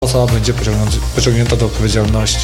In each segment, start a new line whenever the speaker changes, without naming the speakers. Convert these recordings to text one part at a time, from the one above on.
osoba będzie pociągnięta do odpowiedzialności.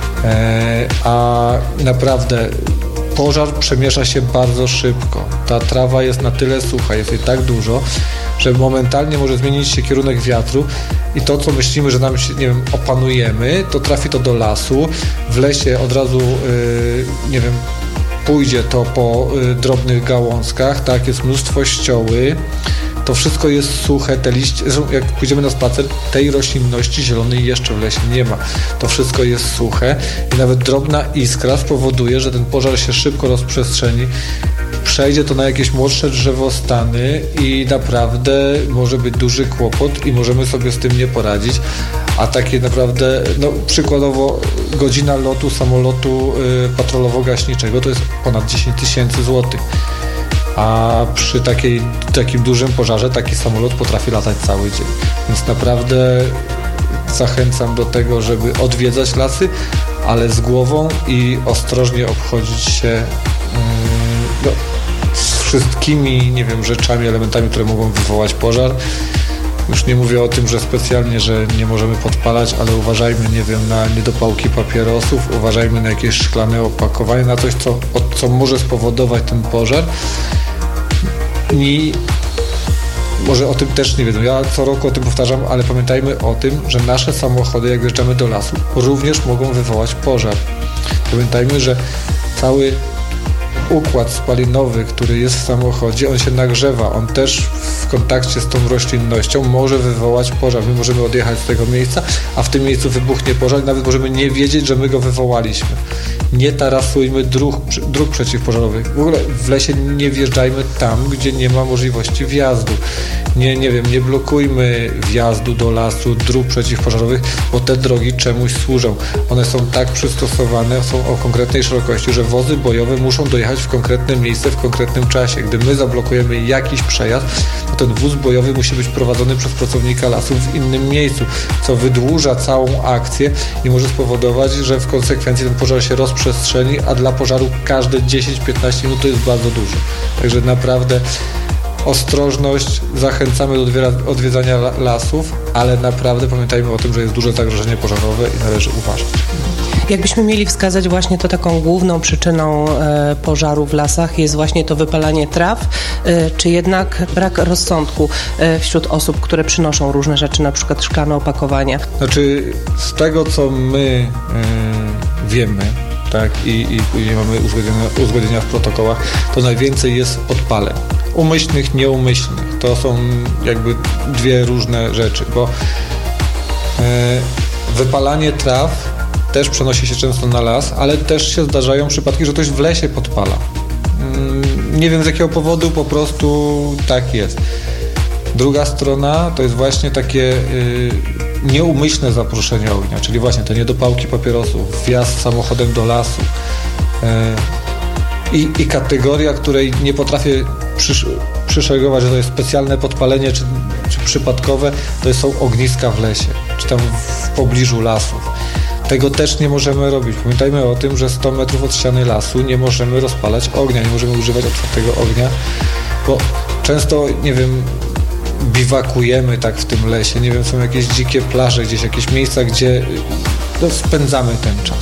A naprawdę pożar przemiesza się bardzo szybko. Ta trawa jest na tyle sucha, jest jej tak dużo, że momentalnie może zmienić się kierunek wiatru i to, co myślimy, że nam się, nie wiem, opanujemy, to trafi to do lasu. W lesie od razu, nie wiem, pójdzie to po drobnych gałązkach, tak, jest mnóstwo ścioły. To wszystko jest suche, te liście, jak pójdziemy na spacer, tej roślinności zielonej jeszcze w lesie nie ma. To wszystko jest suche i nawet drobna iskra spowoduje, że ten pożar się szybko rozprzestrzeni, przejdzie to na jakieś młodsze drzewostany i naprawdę może być duży kłopot i możemy sobie z tym nie poradzić. A takie naprawdę, no przykładowo godzina lotu samolotu patrolowo-gaśniczego to jest ponad 10 000 złotych. A przy takim dużym pożarze taki samolot potrafi latać cały dzień. Więc naprawdę zachęcam do tego, żeby odwiedzać lasy, ale z głową i ostrożnie obchodzić się z wszystkimi, nie wiem, rzeczami, elementami, które mogą wywołać pożar. Już nie mówię o tym, że specjalnie, że nie możemy podpalać, ale uważajmy, nie wiem, na niedopałki papierosów, uważajmy na jakieś szklane opakowanie, na coś, co może spowodować ten pożar. I może o tym też nie wiedzą. Ja co roku o tym powtarzam, ale pamiętajmy o tym, że nasze samochody, jak wjeżdżamy do lasu, również mogą wywołać pożar. Pamiętajmy, że cały układ spalinowy, który jest w samochodzie, on się nagrzewa, on też w kontakcie z tą roślinnością może wywołać pożar. My możemy odjechać z tego miejsca, a w tym miejscu wybuchnie pożar i nawet możemy nie wiedzieć, że my go wywołaliśmy. Nie tarasujmy dróg przeciwpożarowych. W ogóle w lesie nie wjeżdżajmy tam, gdzie nie ma możliwości wjazdu. Nie blokujmy wjazdu do lasu, dróg przeciwpożarowych, bo te drogi czemuś służą. One są tak przystosowane, są o konkretnej szerokości, że wozy bojowe muszą dojechać w konkretne miejsce w konkretnym czasie. Gdy my zablokujemy jakiś przejazd, to ten wóz bojowy musi być prowadzony przez pracownika lasu w innym miejscu, co wydłuża całą akcję i może spowodować, że w konsekwencji ten pożar się rozprzestrzeni, a dla pożaru każde 10-15 minut to jest bardzo dużo. Także naprawdę ostrożność, zachęcamy do odwiedzania lasów, ale naprawdę pamiętajmy o tym, że jest duże zagrożenie pożarowe i należy uważać.
Jakbyśmy mieli wskazać właśnie to taką główną przyczyną pożaru w lasach jest właśnie to wypalanie traw, czy jednak brak rozsądku wśród osób, które przynoszą różne rzeczy, na przykład szklane opakowania?
Znaczy, z tego co my wiemy, tak, i później mamy uzgodnienia w protokołach, to najwięcej jest podpaleń. Umyślnych, nieumyślnych. To są jakby dwie różne rzeczy, bo wypalanie traw też przenosi się często na las, ale też się zdarzają przypadki, że ktoś w lesie podpala. Nie wiem z jakiego powodu, po prostu tak jest. Druga strona to jest właśnie takie nieumyślne zaproszenie ognia, czyli właśnie te niedopałki papierosów, wjazd samochodem do lasu. I kategoria, której nie potrafię przyszeregować, że to jest specjalne podpalenie czy przypadkowe, to są ogniska w lesie, czy tam w pobliżu lasów. Tego też nie możemy robić. Pamiętajmy o tym, że 100 metrów od ściany lasu nie możemy rozpalać ognia, nie możemy używać otwartego ognia, bo często, nie wiem, biwakujemy tak w tym lesie, nie wiem, są jakieś dzikie plaże, gdzieś jakieś miejsca, gdzie spędzamy ten czas.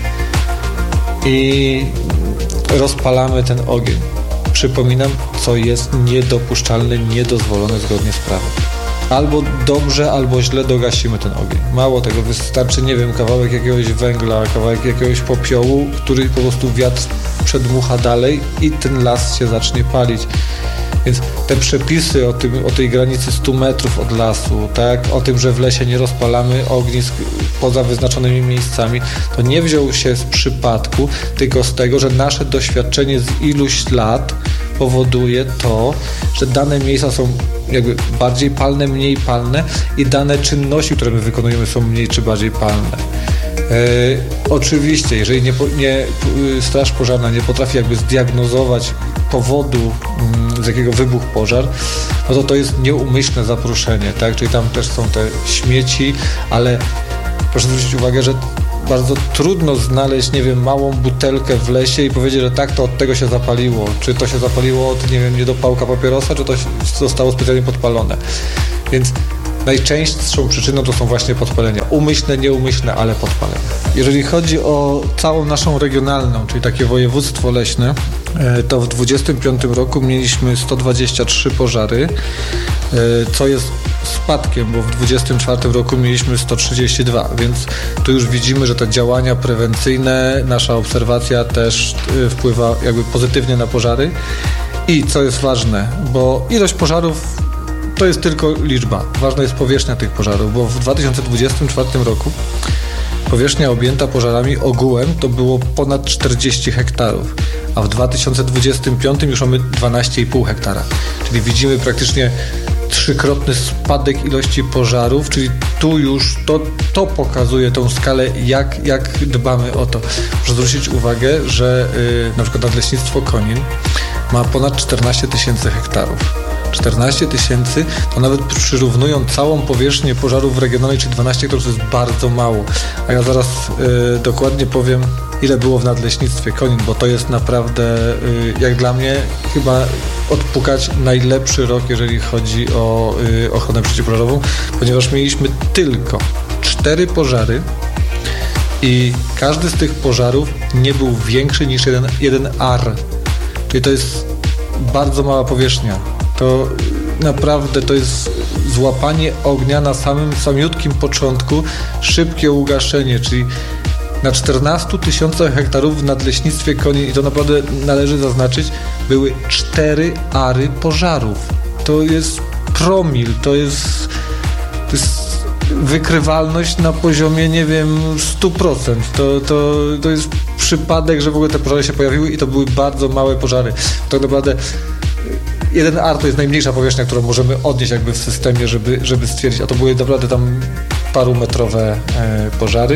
I rozpalamy ten ogień. Przypominam, co jest niedopuszczalne, niedozwolone zgodnie z prawem. Albo dobrze, albo źle dogasimy ten ogień. Mało tego, wystarczy, nie wiem, kawałek jakiegoś węgla, kawałek jakiegoś popiołu, który po prostu wiatr przedmucha dalej i ten las się zacznie palić. Więc te przepisy o tej granicy 100 metrów od lasu, tak, o tym, że w lesie nie rozpalamy ognisk poza wyznaczonymi miejscami, to nie wziął się z przypadku, tylko z tego, że nasze doświadczenie z iluś lat powoduje to, że dane miejsca są jakby bardziej palne, mniej palne i dane czynności, które my wykonujemy, są mniej czy bardziej palne. Oczywiście, jeżeli straż pożarna nie potrafi jakby zdiagnozować powodu, z jakiego wybuchł pożar, no to jest nieumyślne zaproszenie, tak? Czyli tam też są te śmieci, ale proszę zwrócić uwagę, że bardzo trudno znaleźć, nie wiem, małą butelkę w lesie i powiedzieć, że tak, to od tego się zapaliło. Czy to się zapaliło od, nie wiem, niedopałka papierosa, czy to zostało specjalnie podpalone. Więc najczęstszą przyczyną to są właśnie podpalenia. Umyślne, nieumyślne, ale podpalenia. Jeżeli chodzi o całą naszą regionalną, czyli takie województwo leśne, to w 2025 roku mieliśmy 123 pożary, co jest spadkiem, bo w 2024 roku mieliśmy 132, więc tu już widzimy, że te działania prewencyjne, nasza obserwacja też wpływa jakby pozytywnie na pożary. I co jest ważne, bo ilość pożarów to jest tylko liczba. Ważna jest powierzchnia tych pożarów, bo w 2024 roku powierzchnia objęta pożarami ogółem to było ponad 40 hektarów, a w 2025 już mamy 12,5 hektara. Czyli widzimy praktycznie trzykrotny spadek ilości pożarów, czyli tu już to pokazuje tą skalę, jak dbamy o to. Proszę zwrócić uwagę, że na przykład Nadleśnictwo Konin ma ponad 14 000 hektarów. 14 000, to nawet przyrównując całą powierzchnię pożarów regionalnej, czyli 12 hektarów, to jest bardzo mało. A ja zaraz dokładnie powiem, ile było w Nadleśnictwie Konin, bo to jest naprawdę, jak dla mnie, chyba odpukać najlepszy rok, jeżeli chodzi o ochronę przeciwpożarową, ponieważ mieliśmy tylko 4 pożary i każdy z tych pożarów nie był większy niż jeden ar. Czyli to jest bardzo mała powierzchnia. To naprawdę to jest złapanie ognia na samym samiutkim początku, szybkie ugaszenie, czyli na 14 000 hektarów w Nadleśnictwie Konin, i to naprawdę należy zaznaczyć, były 4 ary pożarów. To jest promil, to jest wykrywalność na poziomie, nie wiem, 100%. To jest przypadek, że w ogóle te pożary się pojawiły i to były bardzo małe pożary. Tak naprawdę 1 ar to jest najmniejsza powierzchnia, którą możemy odnieść jakby w systemie, żeby stwierdzić, a to były naprawdę tam parumetrowe pożary.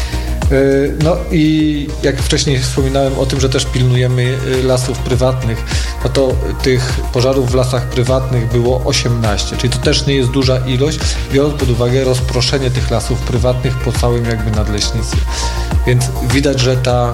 No i jak wcześniej wspominałem o tym, że też pilnujemy lasów prywatnych, no to tych pożarów w lasach prywatnych było 18, czyli to też nie jest duża ilość, biorąc pod uwagę rozproszenie tych lasów prywatnych po całym jakby nadleśnictwie. Więc widać, że ta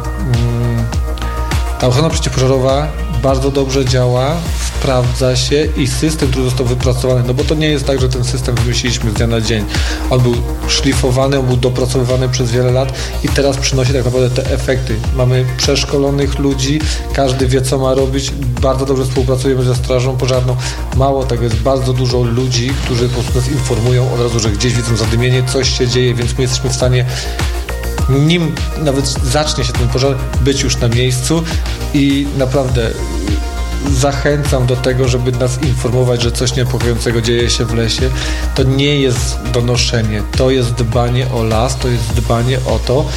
ochrona przeciwpożarowa bardzo dobrze działa, sprawdza się i system, który został wypracowany, no bo to nie jest tak, że ten system wymyśliliśmy z dnia na dzień. On był szlifowany, on był dopracowywany przez wiele lat i teraz przynosi tak naprawdę te efekty. Mamy przeszkolonych ludzi, każdy wie, co ma robić, bardzo dobrze współpracujemy ze Strażą Pożarną. Mało tego, jest bardzo dużo ludzi, którzy po prostu nas informują od razu, że gdzieś widzą zadymienie, coś się dzieje, więc my jesteśmy w stanie, nim nawet zacznie się ten pożar, być już na miejscu i naprawdę zachęcam do tego, żeby nas informować, że coś niepokojącego dzieje się w lesie. To nie jest donoszenie, to jest dbanie o las, to jest dbanie o to,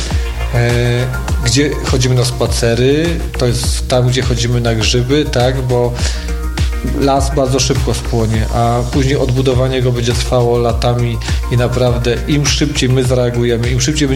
gdzie chodzimy na spacery, to jest tam, gdzie chodzimy na grzyby, tak, bo las bardzo szybko spłonie, a później odbudowanie go będzie trwało latami i naprawdę im szybciej my zareagujemy, im szybciej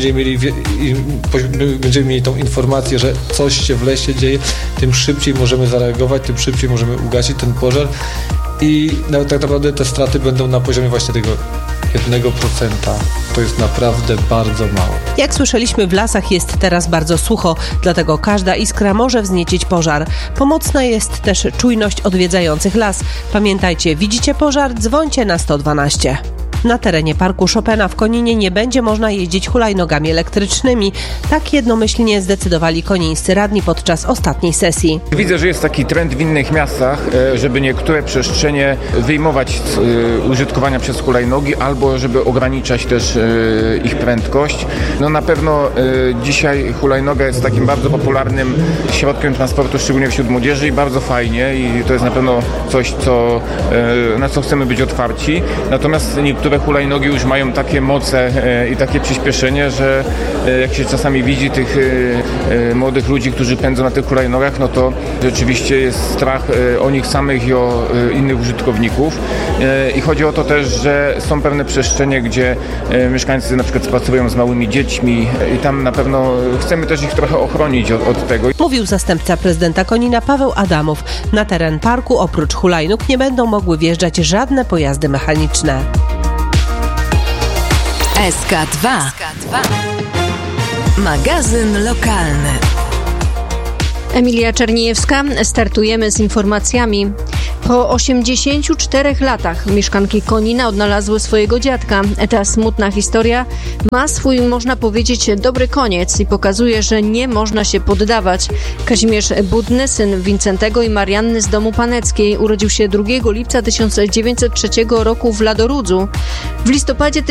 będziemy mieli tą informację, że coś się w lesie dzieje, tym szybciej możemy zareagować, tym szybciej możemy ugasić ten pożar i nawet tak naprawdę te straty będą na poziomie właśnie tego 1%. To jest naprawdę bardzo mało.
Jak słyszeliśmy, w lasach jest teraz bardzo sucho, dlatego każda iskra może wzniecić pożar. Pomocna jest też czujność odwiedzających las. Pamiętajcie, widzicie pożar? Dzwońcie na 112. Na terenie Parku Chopina w Koninie nie będzie można jeździć hulajnogami elektrycznymi. Tak jednomyślnie zdecydowali konińscy radni podczas ostatniej sesji.
Widzę, że jest taki trend w innych miastach, żeby niektóre przestrzenie wyjmować z użytkowania przez hulajnogi albo żeby ograniczać też ich prędkość. No na pewno dzisiaj hulajnoga jest takim bardzo popularnym środkiem transportu, szczególnie wśród młodzieży i bardzo fajnie i to jest na pewno coś, na co chcemy być otwarci. Natomiast niektóre hulajnogi już mają takie moce i takie przyspieszenie, że jak się czasami widzi tych młodych ludzi, którzy pędzą na tych hulajnogach, no to rzeczywiście jest strach o nich samych i o innych użytkowników. I chodzi o to też, że są pewne przestrzenie, gdzie mieszkańcy na przykład spacerują z małymi dziećmi i tam na pewno chcemy też ich trochę ochronić od tego.
Mówił zastępca prezydenta Konina Paweł Adamów. Na teren parku oprócz hulajnóg nie będą mogły wjeżdżać żadne pojazdy mechaniczne.
SK2. Magazyn lokalny.
Emilia Czerniejewska. Startujemy z informacjami. Po 84 latach mieszkanki Konina odnalazły swojego dziadka. Ta smutna historia ma swój, można powiedzieć, dobry koniec i pokazuje, że nie można się poddawać. Kazimierz Budny, syn Wincentego i Marianny z domu paneckiej, urodził się 2 lipca 1903 roku w Ladorudzu. W listopadzie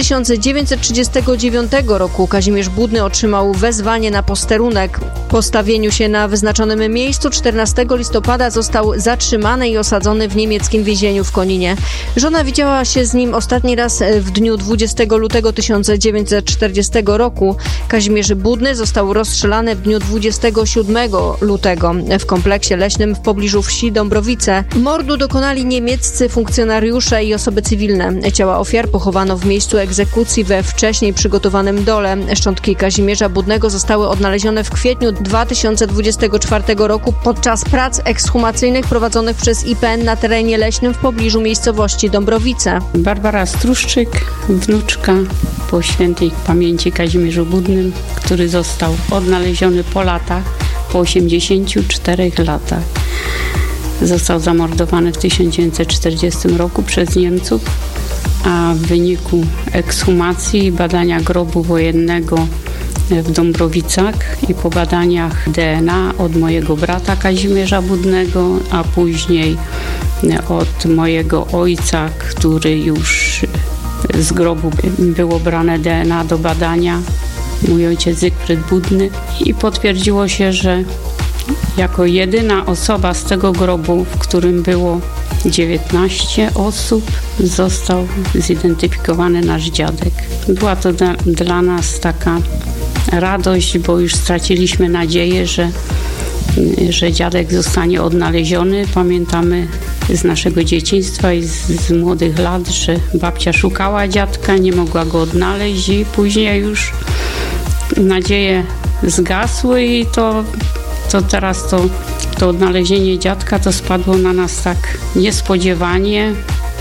1939 roku Kazimierz Budny otrzymał wezwanie na posterunek. Po stawieniu się na wyznaczonym miejscu 14 listopada został zatrzymany i osadzony w niemieckim więzieniu w Koninie. Żona widziała się z nim ostatni raz w dniu 20 lutego 1940 roku. Kazimierz Budny został rozstrzelany w dniu 27 lutego w kompleksie leśnym w pobliżu wsi Dąbrowice. Mordu dokonali niemieccy funkcjonariusze i osoby cywilne. Ciała ofiar pochowano w miejscu egzekucji we wcześniej przygotowanym dole. Szczątki Kazimierza Budnego zostały odnalezione w kwietniu 2024 roku podczas prac ekshumacyjnych prowadzonych przez IPN na terenie leśnym w pobliżu miejscowości Dąbrowice.
Barbara Struszczyk, wnuczka po świętej pamięci Kazimierzu Budnym, który został odnaleziony po latach, po 84 latach. Został zamordowany w 1940 roku przez Niemców, a w wyniku ekshumacji i badania grobu wojennego w Dąbrowicach i po badaniach DNA od mojego brata Kazimierza Budnego, a później od mojego ojca, który już z grobu było brane DNA do badania, mój ojciec Zygfryd Budny, i potwierdziło się, że jako jedyna osoba z tego grobu, w którym było 19 osób, został zidentyfikowany nasz dziadek. Była to dla nas taka radość, bo już straciliśmy nadzieję, że dziadek zostanie odnaleziony. Pamiętamy z naszego dzieciństwa i z młodych lat, że babcia szukała dziadka, nie mogła go odnaleźć i później już nadzieje zgasły i to teraz to odnalezienie dziadka to spadło na nas tak niespodziewanie,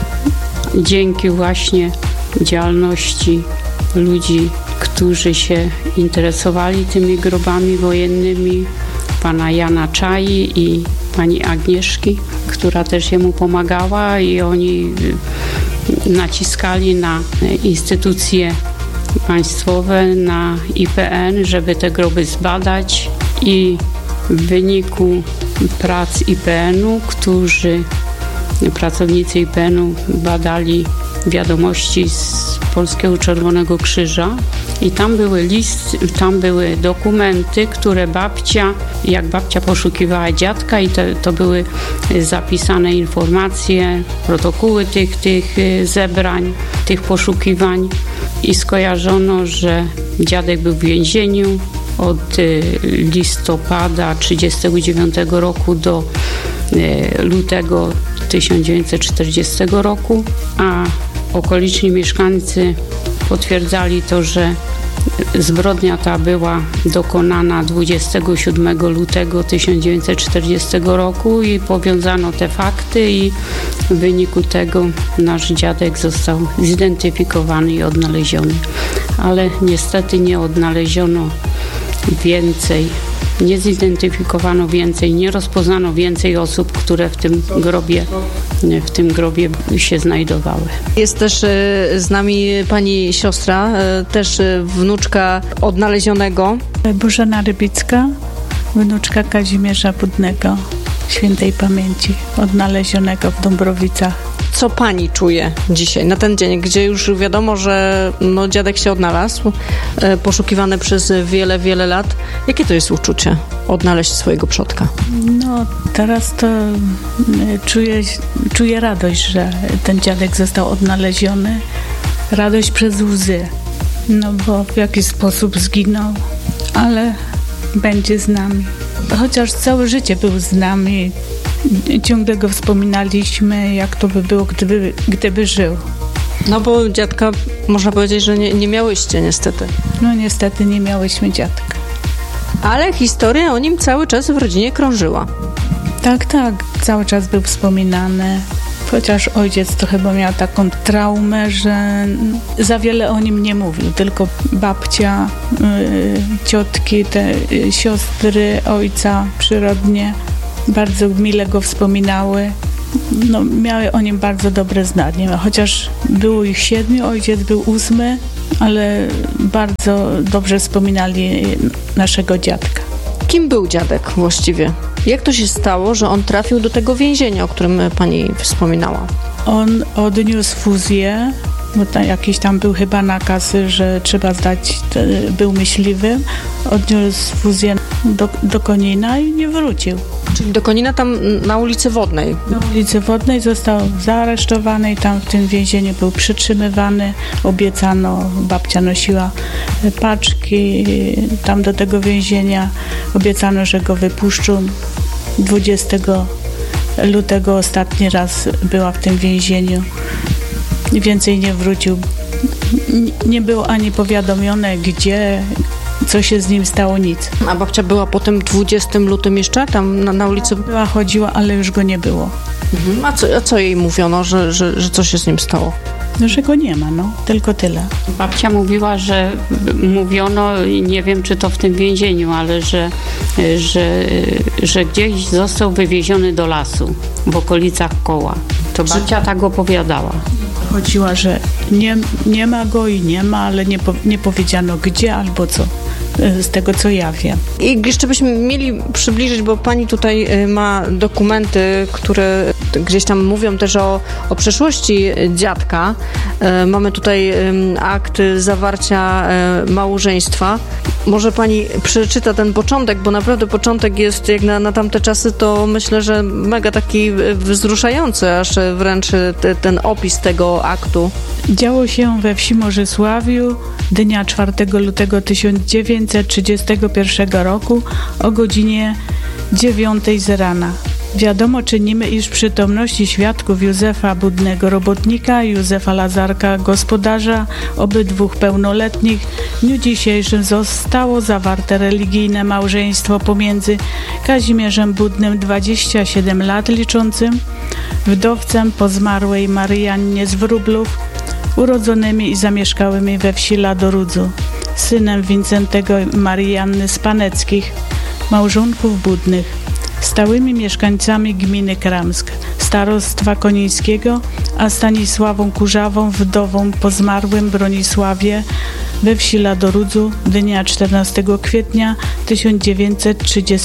dzięki właśnie działalności ludzi, którzy się interesowali tymi grobami wojennymi, pana Jana Czai i pani Agnieszki, która też jemu pomagała, i oni naciskali na instytucje państwowe, na IPN, żeby te groby zbadać, i w wyniku prac IPN-u, pracownicy IPN-u badali wiadomości z Polskiego Czerwonego Krzyża i tam były dokumenty, które jak babcia poszukiwała dziadka, i to były zapisane informacje, protokoły tych zebrań, tych poszukiwań, i skojarzono, że dziadek był w więzieniu od listopada 1939 roku do lutego 1940 roku, a okoliczni mieszkańcy potwierdzali to, że zbrodnia ta była dokonana 27 lutego 1940 roku i powiązano te fakty, i w wyniku tego nasz dziadek został zidentyfikowany i odnaleziony. Ale niestety nie odnaleziono więcej, nie zidentyfikowano więcej, nie rozpoznano więcej osób, które w tym grobie się znajdowały.
Jest też z nami pani siostra, też wnuczka odnalezionego.
Bożena Rybicka, wnuczka Kazimierza Budnego, świętej pamięci, odnalezionego w Dąbrowicach.
Co pani czuje dzisiaj, na ten dzień, gdzie już wiadomo, że dziadek się odnalazł, poszukiwany przez wiele, wiele lat? Jakie to jest uczucie, odnaleźć swojego przodka?
Teraz to czuję radość, że ten dziadek został odnaleziony. Radość przez łzy, bo w jakiś sposób zginął, ale będzie z nami. Chociaż całe życie był z nami, ciągle go wspominaliśmy, jak to by było, gdyby żył.
Bo dziadka, można powiedzieć, że nie miałyście niestety.
Niestety nie miałyśmy dziadka.
Ale historia o nim cały czas w rodzinie krążyła.
Tak, cały czas był wspominany. Chociaż ojciec to chyba miał taką traumę, że za wiele o nim nie mówił. Tylko babcia, ciotki, te siostry ojca przyrodnie bardzo mile go wspominały. miały o nim bardzo dobre zdanie. Chociaż było ich 7, ojciec był 8, ale bardzo dobrze wspominali naszego dziadka.
Kim był dziadek właściwie? Jak to się stało, że on trafił do tego więzienia, o którym pani wspominała?
On odniósł fuzję, bo jakiś tam był chyba nakaz, że trzeba zdać, był myśliwym, odniósł fuzję do Konina i nie wrócił.
Czyli do Konina, tam na ulicy Wodnej?
Na ulicy Wodnej został zaaresztowany i tam w tym więzieniu był przytrzymywany. Obiecano, babcia nosiła paczki tam do tego więzienia. Obiecano, że go wypuszczą. 20 lutego ostatni raz była w tym więzieniu. Więcej nie wrócił. Nie było ani powiadomione, gdzie, co się z nim stało, nic.
A babcia była po tym 20 lutym jeszcze tam na ulicy?
Była, chodziła, ale już go nie było.
A co jej mówiono, że co się z nim stało?
Że go nie ma, tylko tyle.
Babcia mówiła, że mówiono, nie wiem czy to w tym więzieniu, ale że gdzieś został wywieziony do lasu w okolicach Koła. To babcia tak opowiadała.
Chodziła, że nie ma go i nie ma, ale nie powiedziano gdzie albo co. Z tego, co ja wiem.
I jeszcze byśmy mieli przybliżyć, bo pani tutaj ma dokumenty, które gdzieś tam mówią też o przeszłości dziadka. Mamy tutaj akt zawarcia małżeństwa. Może pani przeczyta ten początek, bo naprawdę początek jest jak na tamte czasy, to myślę, że mega taki wzruszający, aż wręcz ten opis tego aktu.
Działo się we wsi Morzysławiu dnia 4 lutego 1931 roku o godzinie 9 z rana. Wiadomo czynimy, iż w przytomności świadków Józefa Budnego robotnika i Józefa Lazarka gospodarza, obydwu pełnoletnich, w dniu dzisiejszym zostało zawarte religijne małżeństwo pomiędzy Kazimierzem Budnym, 27 lat liczącym, wdowcem po zmarłej Maryjannie z Wróblów, urodzonymi i zamieszkałymi we wsi Ladorudzu, synem Wincentego i Marianny z Paneckich, małżonków Budnych, stałymi mieszkańcami gminy Kramsk, starostwa konińskiego, a Stanisławą Kurzawą, wdową po zmarłym Bronisławie we wsi Ladorudzu dnia 14 kwietnia 1930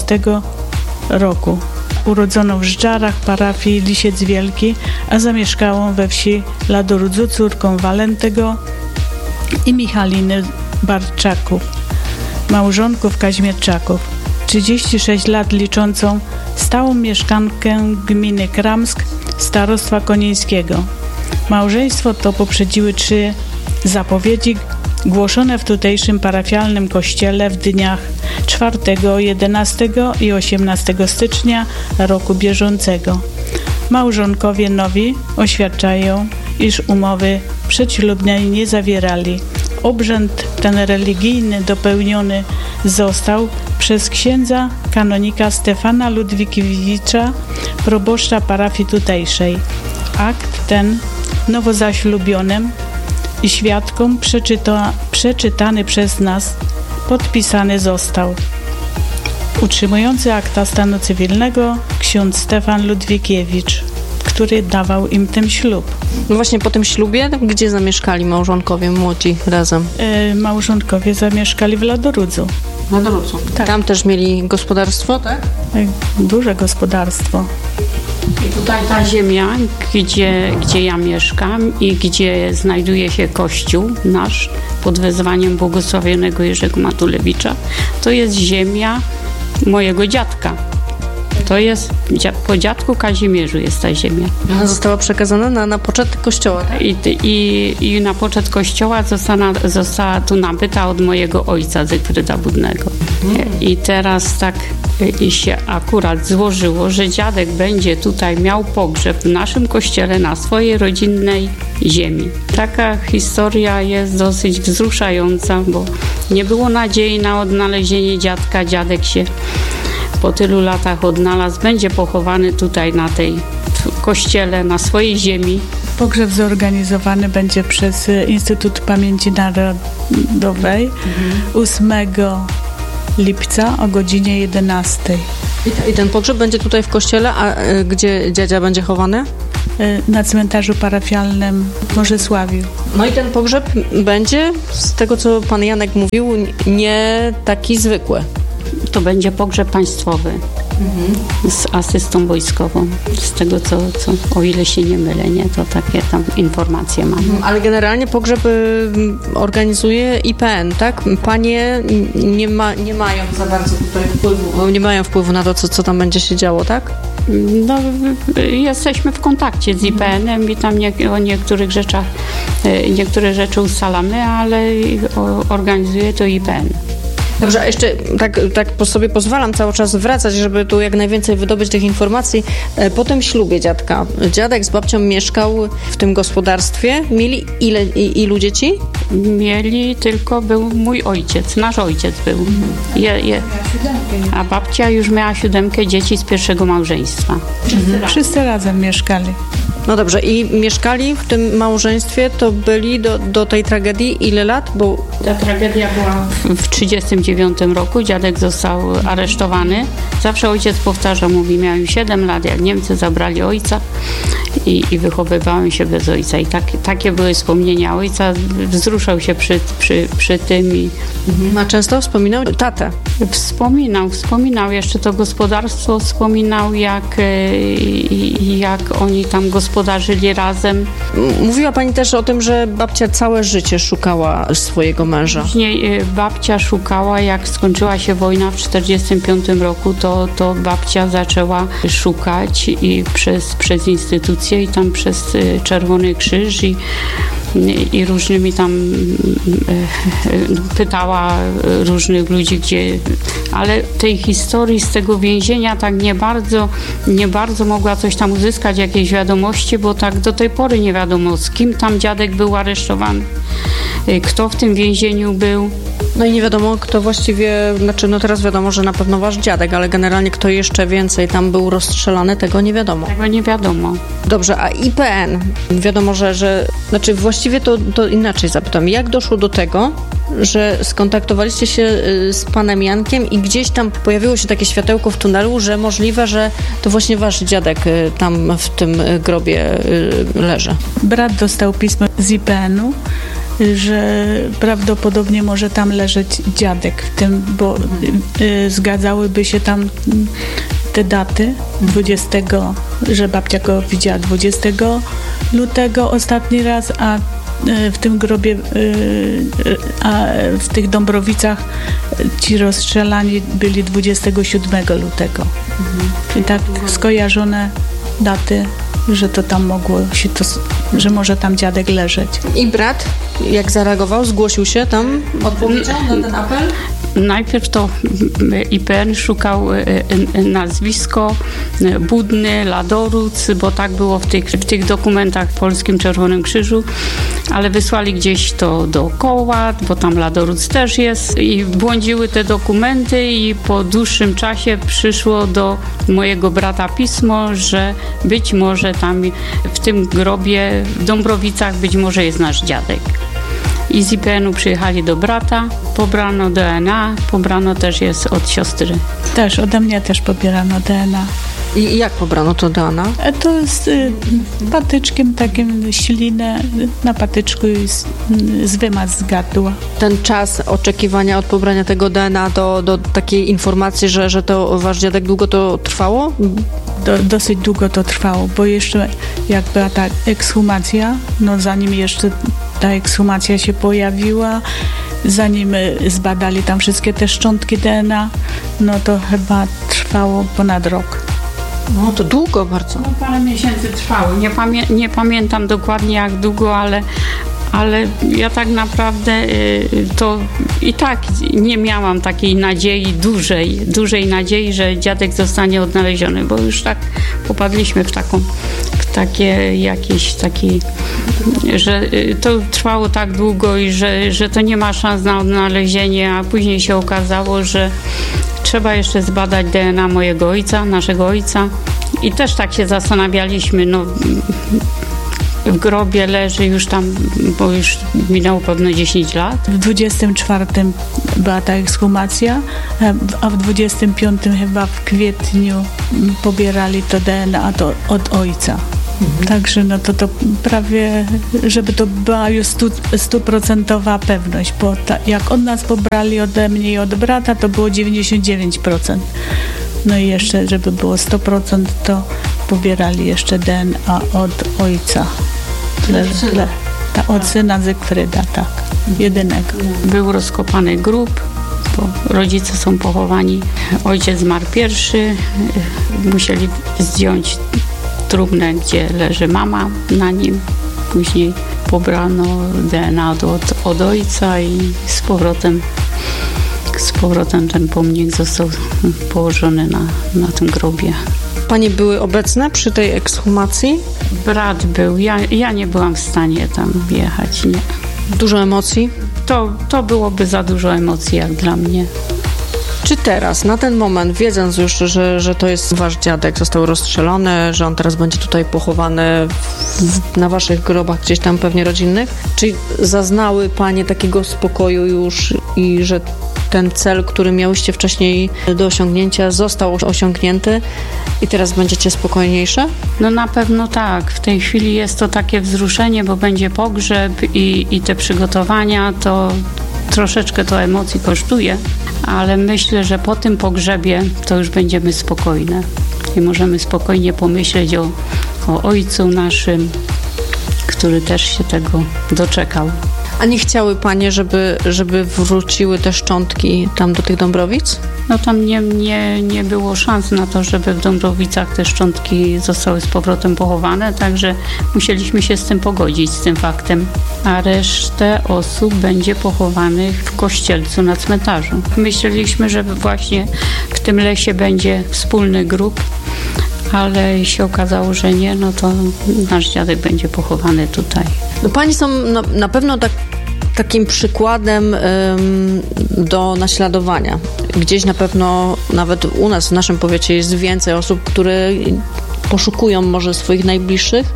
roku. Urodzoną w Żdżarach parafii Lisiec Wielki, a zamieszkałą we wsi Ladorudzu córką Walentego i Michaliny Barczaków, małżonków Kaźmierczaków. 36 lat liczącą stałą mieszkankę gminy Kramsk, starostwa konińskiego. Małżeństwo to poprzedziły 3 zapowiedzi głoszone w tutejszym parafialnym kościele w dniach 4, 11 i 18 stycznia roku bieżącego. Małżonkowie nowi oświadczają, iż umowy przedślubnej nie zawierali. Obrzęd ten religijny dopełniony został przez księdza kanonika Stefana Ludwikiewicza, proboszcza parafii tutejszej. Akt ten nowo zaślubionym i świadkom przeczytany przez nas, podpisany został. Utrzymujący akta stanu cywilnego ksiądz Stefan Ludwikiewicz, który dawał im ten ślub.
No właśnie po tym ślubie, gdzie zamieszkali małżonkowie młodzi razem?
Małżonkowie zamieszkali w Ladorudzu.
W Ladorudzu.
Tak.
Tam też mieli gospodarstwo, tak?
Duże gospodarstwo.
I tutaj ta ziemia, gdzie ja mieszkam i gdzie znajduje się kościół nasz pod wezwaniem błogosławionego Jerzego Matulewicza, to jest ziemia mojego dziadka. To jest, po dziadku Kazimierzu jest ta ziemia.
Ona została przekazana na poczet kościoła, tak?
I na poczet kościoła została tu nabyta od mojego ojca Zygfryda Budnego. I teraz tak się akurat złożyło, że dziadek będzie tutaj miał pogrzeb w naszym kościele na swojej rodzinnej ziemi. Taka historia jest dosyć wzruszająca, bo nie było nadziei na odnalezienie dziadka. Dziadek się po tylu latach odnalazł, będzie pochowany tutaj na tej kościele, na swojej ziemi.
Pogrzeb zorganizowany będzie przez Instytut Pamięci Narodowej 8 lipca o godzinie 11.
I ten pogrzeb będzie tutaj w kościele, a gdzie dziadzia będzie chowany?
Na cmentarzu parafialnym w Morzesławiu.
No i ten pogrzeb będzie, z tego co pan Janek mówił, nie taki zwykły.
To będzie pogrzeb państwowy z asystą wojskową. Z tego, co o ile się nie mylę, nie? To takie tam informacje mam.
Ale generalnie pogrzeb organizuje IPN, tak? Panie nie mają za bardzo tutaj wpływu, nie mają wpływu na to, co tam będzie się działo, tak?
No, jesteśmy w kontakcie z IPN-em i tam o niektórych rzeczach, niektóre rzeczy ustalamy, ale organizuje to IPN.
Dobrze, a jeszcze tak sobie pozwalam cały czas wracać, żeby tu jak najwięcej wydobyć tych informacji. Po tym ślubie dziadka, dziadek z babcią mieszkał w tym gospodarstwie. Mieli ilu dzieci?
Mieli, tylko był mój ojciec, nasz ojciec był. A babcia już miała 7 dzieci z pierwszego małżeństwa.
Wszyscy razem mieszkali.
No dobrze, i mieszkali w tym małżeństwie, to byli do tej tragedii ile lat? Bo
ta tragedia była w 1939 roku, dziadek został aresztowany. Zawsze ojciec powtarzał, mówi, miałem 7 lat, jak Niemcy zabrali ojca i wychowywałem się bez ojca. I takie były wspomnienia ojca, wzruszał się przy tym.
A często wspominał tatę?
Wspominał jeszcze to gospodarstwo, wspominał jak oni tam gospodarzyli razem.
Mówiła pani też o tym, że babcia całe życie szukała swojego męża.
Później babcia szukała, jak skończyła się wojna w 1945 roku, to babcia zaczęła szukać i przez instytucje i tam przez Czerwony Krzyż i różnymi tam pytała różnych ludzi, gdzie, ale tej historii z tego więzienia tak nie bardzo mogła coś tam uzyskać, jakieś wiadomości, bo tak do tej pory nie wiadomo, z kim tam dziadek był aresztowany, kto w tym więzieniu był.
No i nie wiadomo, kto właściwie, no teraz wiadomo, że na pewno wasz dziadek, ale generalnie kto jeszcze więcej tam był rozstrzelany, tego nie wiadomo.
Tego nie wiadomo.
Dobrze, a IPN, wiadomo, że znaczy właściwie to inaczej zapytam, jak doszło do tego, że skontaktowaliście się z panem Jankiem i gdzieś tam pojawiło się takie światełko w tunelu, że możliwe, że to właśnie wasz dziadek tam w tym grobie leży?
Brat dostał pismo z IPN-u, że prawdopodobnie może tam leżeć dziadek w tym, bo zgadzałyby się tam te daty 20, że babcia go widziała 20 lutego ostatni raz, a w tym grobie, a w tych Dąbrowicach ci rozstrzelani byli 27 lutego. I tak skojarzone daty, że to tam mogło się że może tam dziadek leżeć.
I brat, jak zareagował, zgłosił się tam, odpowiedział na ten apel?
Najpierw to IPN szukał nazwisko Budny, Ladoruc, bo tak było w tych dokumentach w Polskim Czerwonym Krzyżu, ale wysłali gdzieś to dookoła, bo tam Ladoruc też jest i błądziły te dokumenty i po dłuższym czasie przyszło do mojego brata pismo, że być może tam w tym grobie w Dąbrowicach być może jest nasz dziadek. I z IPN-u przyjechali do brata, pobrano DNA, pobrano też jest od siostry.
Też, ode mnie też pobierano DNA.
I jak pobrano to DNA?
To z patyczkiem takim, ślinę na patyczku i z wymaz z gardła.
Ten czas oczekiwania od pobrania tego DNA do takiej informacji, że to wasz dziadek, długo to trwało?
Dosyć długo to trwało, bo jeszcze jak była ta ekshumacja, no zanim jeszcze ta ekshumacja się pojawiła, zanim zbadali tam wszystkie te szczątki DNA, no to chyba trwało ponad rok.
No to długo bardzo.
No, parę miesięcy trwało. Nie pamiętam dokładnie jak długo, ale ja tak naprawdę to i tak nie miałam takiej nadziei, dużej nadziei, że dziadek zostanie odnaleziony, bo już tak popadliśmy w takie jakieś że to trwało tak długo i że to nie ma szans na odnalezienie, a później się okazało, że trzeba jeszcze zbadać DNA mojego ojca, naszego ojca i też tak się zastanawialiśmy, no w grobie leży już tam, bo już minęło pewno 10 lat.
W 24 była ta ekshumacja, a w 25 chyba w kwietniu pobierali to DNA od ojca. Także no to prawie, żeby to była już 100% pewność, bo jak od nas pobrali, ode mnie i od brata, to było 99%. No i jeszcze, żeby było 100%, to pobierali jeszcze DNA od ojca. Od syna Zygfryda, tak. Jedynego.
Był rozkopany grób, bo rodzice są pochowani. Ojciec zmarł pierwszy, musieli zdjąć trumnę, gdzie leży mama na nim. Później pobrano DNA od ojca i z powrotem ten pomnik został położony na tym grobie.
Panie były obecne przy tej ekshumacji?
Brat był, ja nie byłam w stanie tam jechać, nie.
Dużo emocji?
To byłoby za dużo emocji jak dla mnie.
Czy teraz, na ten moment, wiedząc już, że to jest wasz dziadek, został rozstrzelony, że on teraz będzie tutaj pochowany na waszych grobach, gdzieś tam pewnie rodzinnych, czy zaznały panie takiego spokoju już i że ten cel, który miałyście wcześniej do osiągnięcia, został osiągnięty i teraz będziecie spokojniejsze?
No na pewno tak. W tej chwili jest to takie wzruszenie, bo będzie pogrzeb i te przygotowania, to troszeczkę to emocji kosztuje, ale myślę, że po tym pogrzebie to już będziemy spokojne i możemy spokojnie pomyśleć o ojcu naszym, który też się tego doczekał.
A nie chciały panie, żeby wróciły te szczątki tam do tych Dąbrowic?
No tam nie było szans na to, żeby w Dąbrowicach te szczątki zostały z powrotem pochowane, także musieliśmy się z tym pogodzić, z tym faktem. A resztę osób będzie pochowanych w Kościelcu na cmentarzu. Myśleliśmy, że właśnie w tym lesie będzie wspólny grób, ale się okazało, że nie, no to nasz dziadek będzie pochowany tutaj.
No pani są na pewno takim przykładem do naśladowania. Gdzieś na pewno, nawet u nas w naszym powiecie jest więcej osób, które poszukują może swoich najbliższych,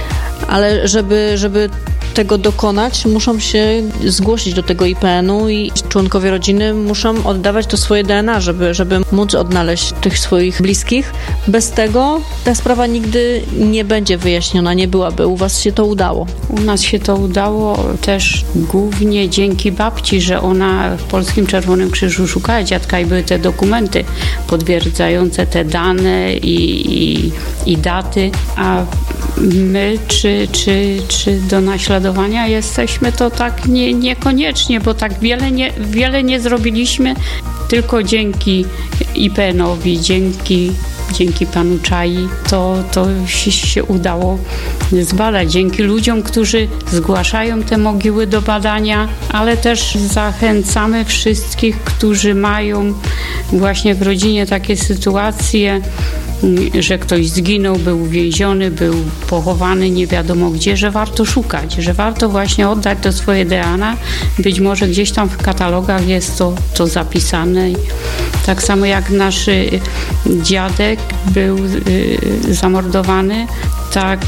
ale żeby tego dokonać, muszą się zgłosić do tego IPN-u i członkowie rodziny muszą oddawać to swoje DNA, żeby móc odnaleźć tych swoich bliskich. Bez tego ta sprawa nigdy nie będzie wyjaśniona, nie byłaby. U was się to udało?
U nas się to udało też głównie dzięki babci, że ona w Polskim Czerwonym Krzyżu szukała dziadka i były te dokumenty potwierdzające te dane i daty, a my czy do naśladowania jesteśmy, to tak niekoniecznie, bo tak wiele nie zrobiliśmy, tylko dzięki IPN-owi, dzięki panu Czai to się udało zbadać. Dzięki ludziom, którzy zgłaszają te mogiły do badania, ale też zachęcamy wszystkich, którzy mają właśnie w rodzinie takie sytuacje, że ktoś zginął, był uwięziony, był pochowany nie wiadomo gdzie, że warto szukać, że warto właśnie oddać to swoje DNA. Być może gdzieś tam w katalogach jest to zapisane. Tak samo jak nasz dziadek był zamordowany, tak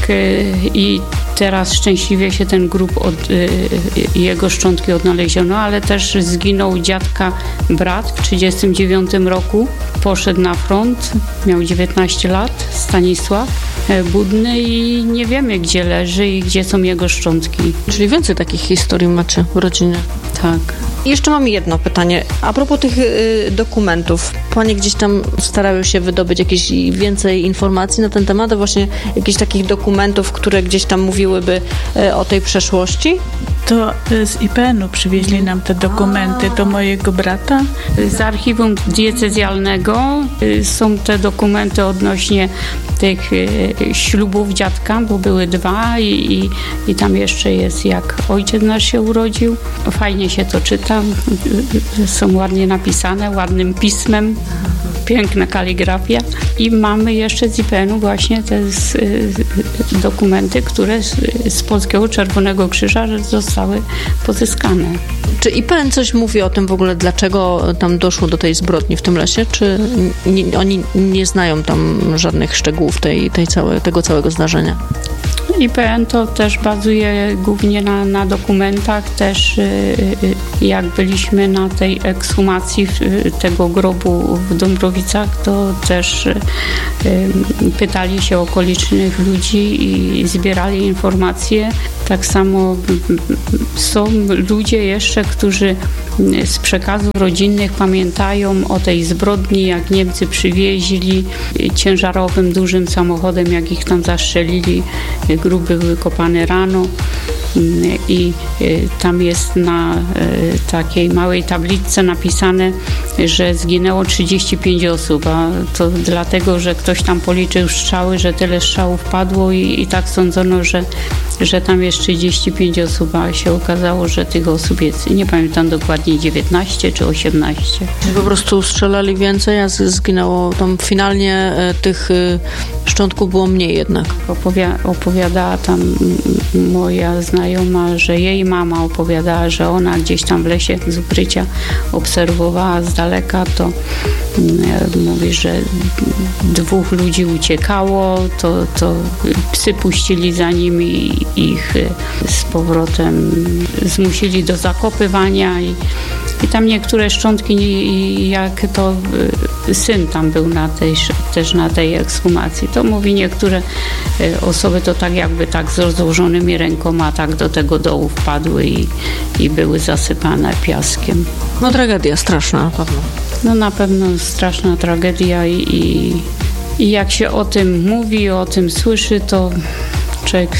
i teraz szczęśliwie się ten grób jego szczątki odnaleziono, ale też zginął dziadka brat w 1939 roku. Poszedł na front, miał 19 lat, Stanisław Budny i nie wiemy, gdzie leży i gdzie są jego szczątki.
Czyli więcej takich historii macie w rodzinie?
Tak.
Jeszcze mam jedno pytanie. A propos tych dokumentów. Panie gdzieś tam starały się wydobyć jakieś więcej informacji na ten temat, a właśnie jakichś takich dokumentów, które gdzieś tam mówiłyby o tej przeszłości?
To z IPN-u przywieźli nam te dokumenty do mojego brata.
Z archiwum diecezjalnego są te dokumenty odnośnie tych ślubów dziadka, bo były 2 i tam jeszcze jest, jak ojciec nasz się urodził. Fajnie się to czyta, są ładnie napisane, ładnym pismem, piękna kaligrafia i mamy jeszcze z IPN-u właśnie te dokumenty, które z Polskiego Czerwonego Krzyża zostały pozyskane.
Czy IPN coś mówi o tym w ogóle, dlaczego tam doszło do tej zbrodni w tym lesie? Czy oni nie znają tam żadnych szczegółów tego całego zdarzenia?
IPN to też bazuje głównie na dokumentach. Też jak byliśmy na tej ekshumacji tego grobu w Dąbrowicach, to też pytali się okolicznych ludzi i zbierali informacje. Tak samo są ludzie jeszcze, którzy z przekazów rodzinnych pamiętają o tej zbrodni, jak Niemcy przywieźli ciężarowym, dużym samochodem, jak ich tam zastrzelili. Gruby były kopane rano i tam jest na takiej małej tabliczce napisane, że zginęło 35 osób, a to dlatego, że ktoś tam policzył strzały, że tyle strzałów padło i tak sądzono, że tam jest 35 osób, a się okazało, że tych osób jest, nie pamiętam dokładnie, 19 czy 18.
Po prostu strzelali więcej, a zginęło tam finalnie tych szczątków było mniej jednak.
Opowiadała tam moja znajoma, że jej mama opowiadała, że ona gdzieś tam w lesie z ukrycia obserwowała z daleka, to mówi, że 2 ludzi uciekało, to psy puścili za nimi i ich z powrotem zmusili do zakopywania i tam niektóre szczątki, jak to syn tam był też na tej ekshumacji, to mówi, niektóre osoby to tak jakby tak z rozłożonymi rękoma tak do tego dołu wpadły i były zasypane piaskiem.
No tragedia straszna na pewno.
No na pewno straszna tragedia i jak się o tym mówi, o tym słyszy, to człowiek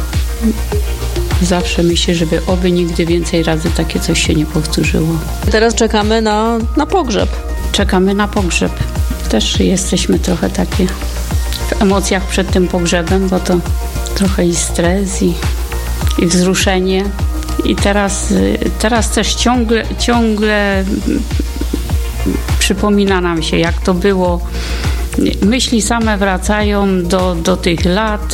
zawsze myśli, żeby oby nigdy więcej razy takie coś się nie powtórzyło.
Teraz czekamy na pogrzeb.
Czekamy na pogrzeb. Też jesteśmy trochę takie w emocjach przed tym pogrzebem, bo to trochę i stres, i wzruszenie. I teraz też ciągle przypomina nam się, jak to było. Myśli same wracają do tych lat,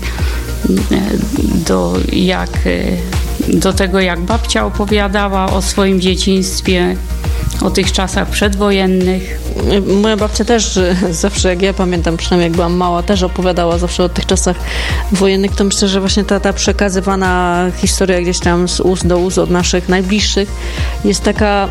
do tego, jak babcia opowiadała o swoim dzieciństwie, o tych czasach przedwojennych.
Moja babcia też zawsze, jak ja pamiętam, przynajmniej jak byłam mała, też opowiadała zawsze o tych czasach wojennych. To myślę, że właśnie ta przekazywana historia gdzieś tam z ust do ust od naszych najbliższych jest taka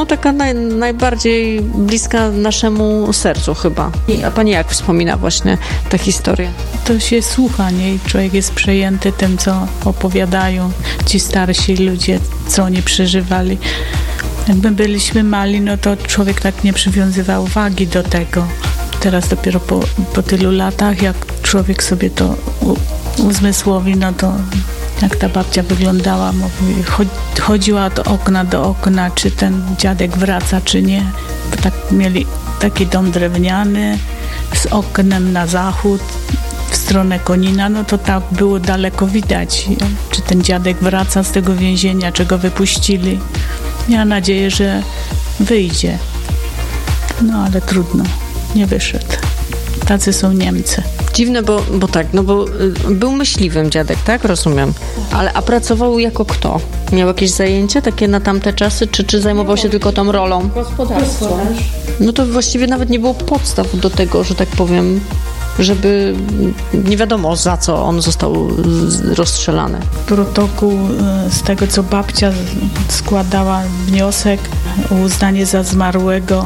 najbardziej bliska naszemu sercu chyba. A pani jak wspomina właśnie tę historię?
To się słucha, nie? I człowiek jest przejęty tym, co opowiadają ci starsi ludzie, co oni przeżywali. Jakby byliśmy mali, no to człowiek tak nie przywiązywał wagi do tego. Teraz dopiero po tylu latach, jak człowiek sobie to uzmysłowi, no to jak ta babcia wyglądała, mówi, chodziła od okna do okna, czy ten dziadek wraca, czy nie. Bo tak mieli taki dom drewniany z oknem na zachód, w stronę Konina, no to tak było daleko widać, czy ten dziadek wraca z tego więzienia, czy go wypuścili. Miała nadzieję, że wyjdzie. No ale trudno, nie wyszedł. Tacy są Niemcy.
Dziwne, bo był myśliwym dziadek, tak? Rozumiem. A pracował jako kto? Miał jakieś zajęcie takie na tamte czasy, czy zajmował się tylko tą rolą?
Gospodarstwo.
No to właściwie nawet nie było podstaw do tego, że tak powiem, żeby nie wiadomo za co on został rozstrzelany.
Protokół z tego, co babcia składała wniosek o uznanie za zmarłego.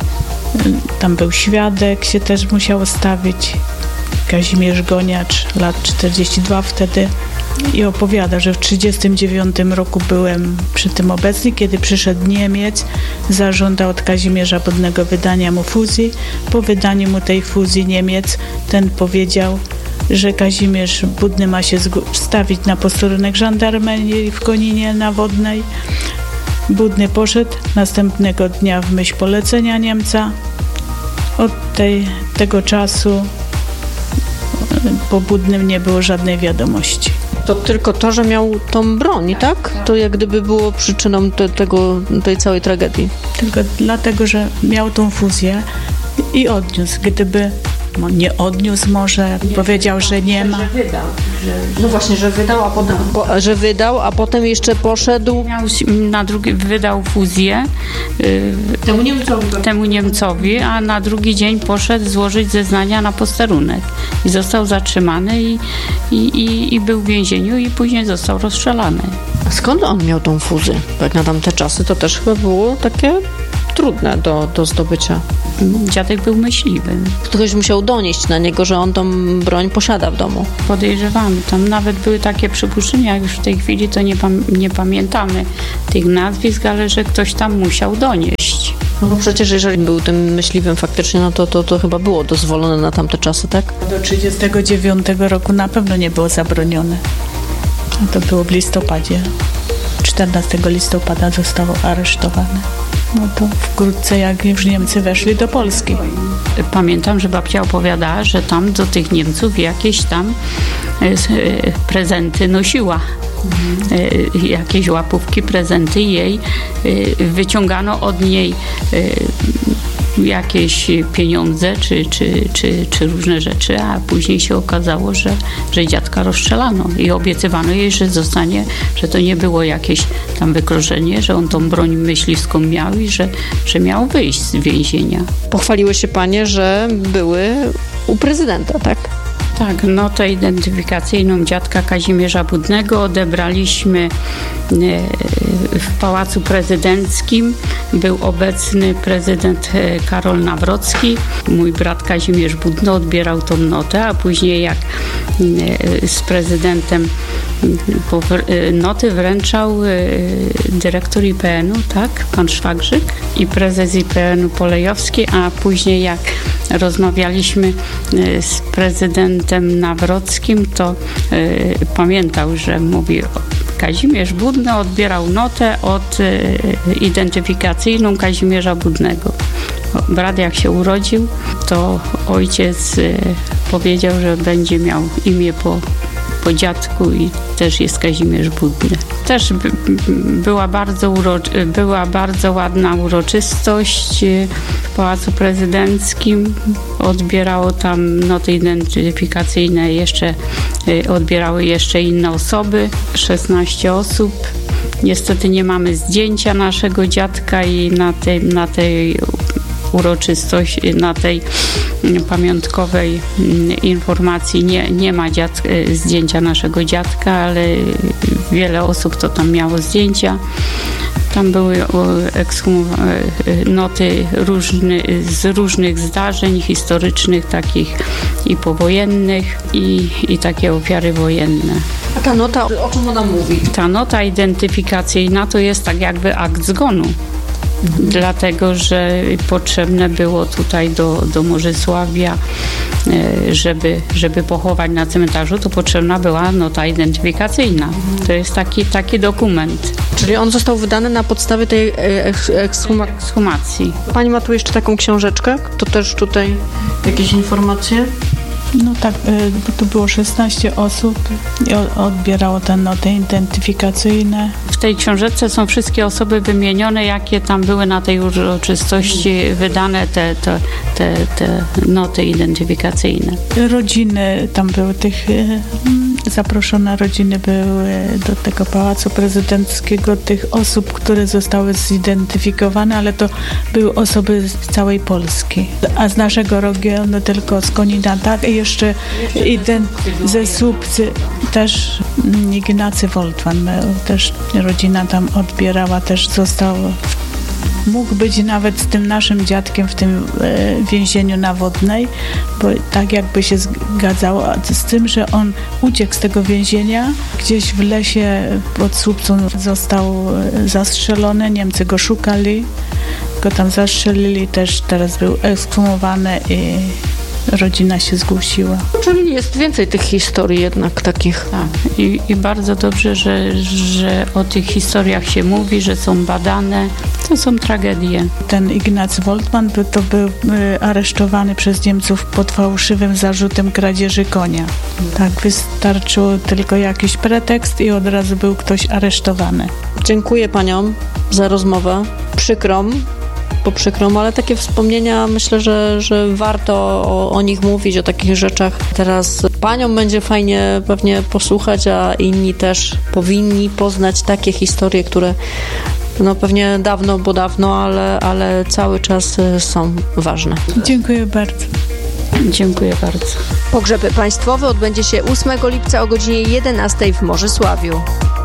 Tam był świadek, się też musiał stawić. Kazimierz Goniacz, lat 42 wtedy. I opowiada, że w 1939 roku byłem przy tym obecny, kiedy przyszedł Niemiec, zażądał od Kazimierza Budnego wydania mu fuzji. Po wydaniu mu tej fuzji Niemiec, ten powiedział, że Kazimierz Budny ma się stawić na posterunek żandarmerii w Koninie na Wodnej. Budny poszedł następnego dnia w myśl polecenia Niemca. Od tego czasu po Budnym nie było żadnej wiadomości.
To tylko to, że miał tą broń, tak? To jak gdyby było przyczyną tej całej tragedii.
Tylko dlatego, że miał tą fuzję i odniósł. Gdyby nie odniósł może, powiedział, że nie ma.
No właśnie, że wydał, a potem jeszcze poszedł.
Wydał fuzję temu Niemcowi, a na drugi dzień poszedł złożyć zeznania na posterunek i został zatrzymany i był w więzieniu i później został rozstrzelany.
A skąd on miał tą fuzję? Bo jak na tamte czasy to też chyba było takie trudne do zdobycia.
Dziadek był myśliwym.
Ktoś musiał donieść na niego, że on tą broń posiada w domu.
Podejrzewamy. Tam nawet były takie przypuszczenia, jak już w tej chwili to nie pamiętamy tych nazwisk, ale że ktoś tam musiał donieść.
No bo przecież jeżeli był tym myśliwym faktycznie, no to chyba było dozwolone na tamte czasy, tak?
Do 1939 roku na pewno nie było zabronione. To było w listopadzie. 14 listopada został aresztowany. No to wkrótce jak już Niemcy weszli do Polski.
Pamiętam, że babcia opowiadała, że tam do tych Niemców jakieś tam prezenty nosiła. Jakieś łapówki, prezenty jej. Wyciągano od niej jakieś pieniądze czy różne rzeczy, a później się okazało, że dziadka rozstrzelano i obiecywano jej, że zostanie, że to nie było jakieś tam wykroczenie, że on tą broń myśliwską miał i że miał wyjść z więzienia.
Pochwaliły się panie, że były u prezydenta, tak?
Tak, notę identyfikacyjną dziadka Kazimierza Budnego odebraliśmy w Pałacu Prezydenckim. Był obecny prezydent Karol Nawrocki. Mój brat Kazimierz Budny odbierał tą notę, a później jak z prezydentem noty wręczał dyrektor IPN-u, tak, pan Szwagrzyk i prezes IPN-u Polejowski, a później jak rozmawialiśmy z prezydentem Nawrockim, to pamiętał, że mówi, Kazimierz Budny odbierał notę identyfikacyjną Kazimierza Budnego. Brat jak się urodził, to ojciec powiedział, że będzie miał imię po dziadku i też jest Kazimierz Budny. Też była bardzo ładna uroczystość w Pałacu Prezydenckim. Odbierało tam noty identyfikacyjne, odbierały jeszcze inne osoby, 16 osób. Niestety nie mamy zdjęcia naszego dziadka i na tej uroczystości, na tej pamiątkowej informacji nie ma zdjęcia naszego dziadka, ale wiele osób to tam miało zdjęcia. Tam były noty z różnych zdarzeń historycznych, takich i powojennych, i takie ofiary wojenne.
A ta nota, o czym ona mówi?
Ta nota identyfikacyjna to jest tak jakby akt zgonu. Dlatego, że potrzebne było tutaj do Morzysławia, żeby pochować na cmentarzu, to potrzebna była nota identyfikacyjna. To jest taki dokument.
Czyli on został wydany na podstawie tej ekshumacji. Pani ma tu jeszcze taką książeczkę? To też tutaj jakieś informacje?
No tak, bo tu było 16 osób i odbierało te noty identyfikacyjne.
W tej książeczce są wszystkie osoby wymienione, jakie tam były na tej uroczystości wydane te noty identyfikacyjne.
Rodziny tam były zaproszone rodziny były do tego Pałacu Prezydenckiego, tych osób, które zostały zidentyfikowane, ale to były osoby z całej Polski. A z naszego regionu tylko z Konina, tak? I jeszcze ze Słupcy też Ignacy Woltman, też rodzina tam odbierała, też został. Mógł być nawet z tym naszym dziadkiem w tym więzieniu na Wodnej, bo tak jakby się zgadzało z tym, że on uciekł z tego więzienia. Gdzieś w lesie pod Słupcą został zastrzelony, Niemcy go szukali, go tam zastrzelili, też teraz był ekshumowany i rodzina się zgłosiła.
Czyli jest więcej tych historii jednak takich.
Tak. I bardzo dobrze, że o tych historiach się mówi, że są badane. To są tragedie.
Ten Ignacy Woltman był aresztowany przez Niemców pod fałszywym zarzutem kradzieży konia. Tak, wystarczył tylko jakiś pretekst i od razu był ktoś aresztowany.
Dziękuję paniom za rozmowę. Przykrą, poprzykrą, ale takie wspomnienia, myślę, że warto o nich mówić, o takich rzeczach. Teraz paniom będzie fajnie pewnie posłuchać, a inni też powinni poznać takie historie, które pewnie dawno, ale cały czas są ważne.
Dziękuję bardzo.
Dziękuję bardzo.
Pogrzeb państwowy odbędzie się 8 lipca o godzinie 11 w Morzysławiu.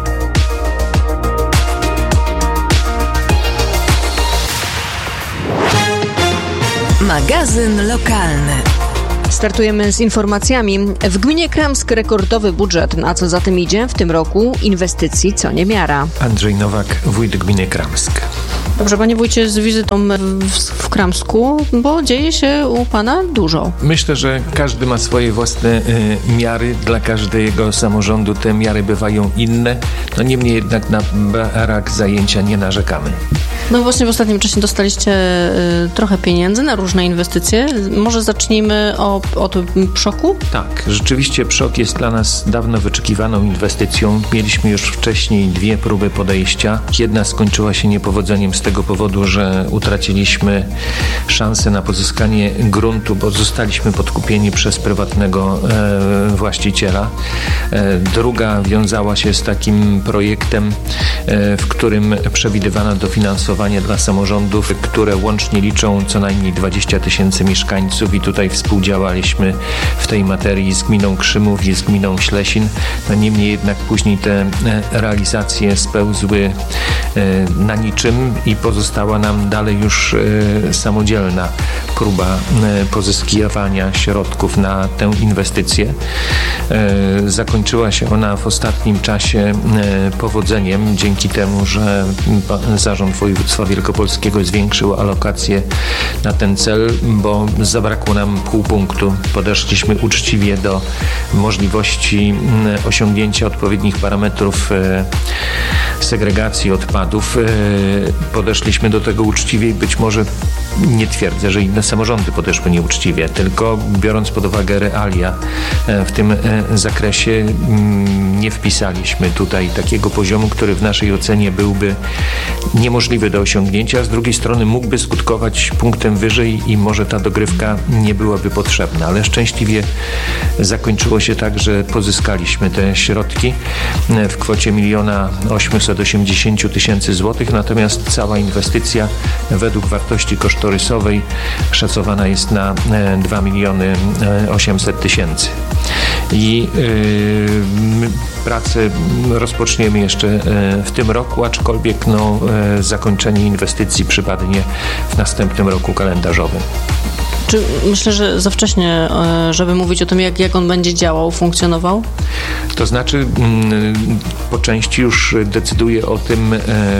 Magazyn lokalny.
Startujemy z informacjami. W gminie Kramsk rekordowy budżet, a co za tym idzie, w tym roku inwestycji co niemiara.
Andrzej Nowak, wójt gminy Kramsk.
Dobrze, panie wójcie, z wizytą w Kramsku, bo dzieje się u pana dużo.
Myślę, że każdy ma swoje własne miary. Dla każdego samorządu te miary bywają inne. Niemniej jednak na brak zajęcia nie narzekamy.
Właśnie w ostatnim czasie dostaliście trochę pieniędzy na różne inwestycje. Może zacznijmy od PSZOK-u?
Tak, rzeczywiście PSZOK jest dla nas dawno wyczekiwaną inwestycją. Mieliśmy już wcześniej 2 próby podejścia. Jedna skończyła się niepowodzeniem z tego powodu, że utraciliśmy szansę na pozyskanie gruntu, bo zostaliśmy podkupieni przez prywatnego właściciela. Druga wiązała się z takim projektem, w którym przewidywano dofinansowanie dla samorządów, które łącznie liczą co najmniej 20 000 mieszkańców i tutaj współdziałaliśmy w tej materii z gminą Krzymów i z gminą Ślesin. Niemniej jednak później te realizacje spełzły na niczym i pozostała nam dalej już samodzielna próba pozyskiwania środków na tę inwestycję. Zakończyła się ona w ostatnim czasie powodzeniem, dzięki temu, że Zarząd Województwa Wielkopolskiego zwiększył alokację na ten cel, bo zabrakło nam pół punktu. Podeszliśmy uczciwie do możliwości osiągnięcia odpowiednich parametrów segregacji odpadów. Podeszliśmy do tego uczciwie i być może nie twierdzę, że inne samorządy podeszły nieuczciwie, tylko biorąc pod uwagę realia w tym zakresie nie wpisaliśmy tutaj takiego poziomu, który w naszej ocenie byłby niemożliwy do osiągnięcia, a z drugiej strony mógłby skutkować punktem wyżej i może ta dogrywka nie byłaby potrzebna, ale szczęśliwie zakończyło się tak, że pozyskaliśmy te środki w kwocie 1 880 000 złotych, natomiast cała inwestycja według wartości kosztorysowej szacowana jest na 2 800 000. I pracę rozpoczniemy jeszcze w tym roku, aczkolwiek zakończenie inwestycji przypadnie w następnym roku kalendarzowym.
Czy myślę, że za wcześnie, żeby mówić o tym, jak on będzie działał, funkcjonował?
To znaczy po części już decyduje o tym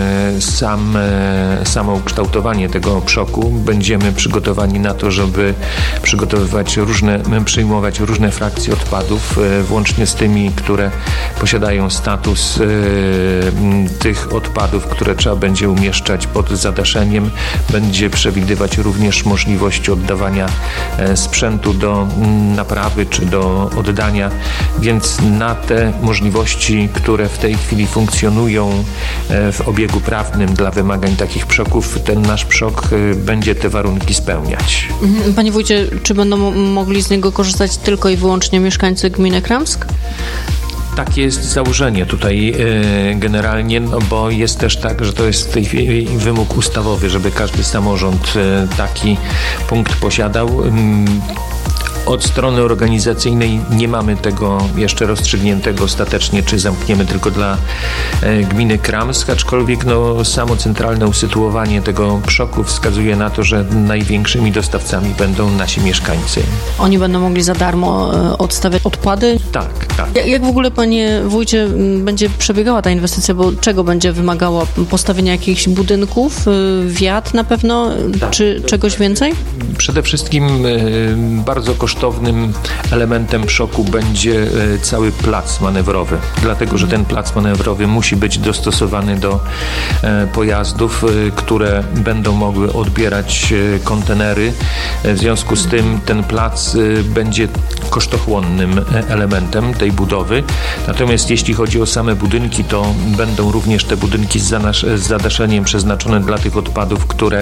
samo ukształtowanie tego PSZOK-u. Będziemy przygotowani na to, żeby przyjmować różne frakcje odpadów, włącznie z tymi, które posiadają status tych odpadów, które trzeba będzie umieszczać pod zadaszeniem. Będzie przewidywać również możliwość oddawania sprzętu do naprawy czy do oddania, więc na te możliwości, które w tej chwili funkcjonują w obiegu prawnym dla wymagań takich PSZOK-ów, ten nasz PSZOK będzie te warunki spełniać.
Panie wójcie, czy będą mogli z niego korzystać tylko i wyłącznie mieszkańcy gminy Kramsk?
Takie jest założenie tutaj generalnie, bo jest też tak, że to jest w tej chwili wymóg ustawowy, żeby każdy samorząd taki punkt posiadał. Od strony organizacyjnej nie mamy tego jeszcze rozstrzygniętego ostatecznie, czy zamkniemy tylko dla gminy Kramsk, aczkolwiek samo centralne usytuowanie tego PSZOK-u wskazuje na to, że największymi dostawcami będą nasi mieszkańcy.
Oni będą mogli za darmo odstawiać odpady?
Tak, tak.
Jak w ogóle, panie wójcie, będzie przebiegała ta inwestycja, bo czego będzie wymagało? Postawienia jakichś budynków, wiat na pewno, tak, czy czegoś więcej?
Przede wszystkim bardzo kosztowne kosztownym elementem szoku będzie cały plac manewrowy, dlatego że ten plac manewrowy musi być dostosowany do pojazdów, które będą mogły odbierać kontenery. W związku z tym ten plac będzie kosztochłonnym elementem tej budowy. Natomiast jeśli chodzi o same budynki, to będą również te budynki z zadaszeniem przeznaczone dla tych odpadów, które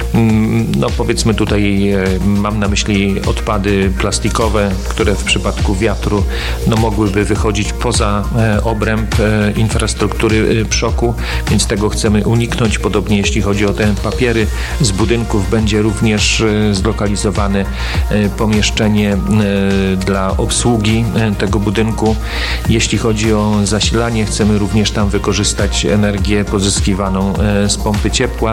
no powiedzmy tutaj mam na myśli odpady plastikowe, które w przypadku wiatru no mogłyby wychodzić poza obręb infrastruktury szoku, więc tego chcemy uniknąć. Podobnie jeśli chodzi o te papiery z budynków, będzie również zlokalizowane pomieszczenie dla obsługi tego budynku. Jeśli chodzi o zasilanie, chcemy również tam wykorzystać energię pozyskiwaną z pompy ciepła,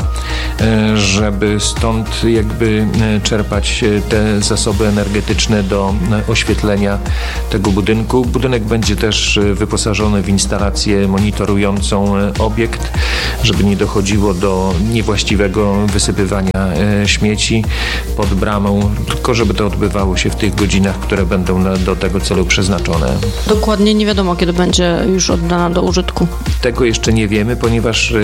żeby stąd jakby czerpać te zasoby energetyczne do oświetlenia tego budynku. Budynek będzie też wyposażony w instalację monitorującą obiekt, żeby nie dochodziło do niewłaściwego wysypywania śmieci pod bramą, tylko żeby to odbywało się w tych godzinach, które będą do tego celu przeznaczone.
Dokładnie nie wiadomo, kiedy będzie już oddana do użytku.
Tego jeszcze nie wiemy, ponieważ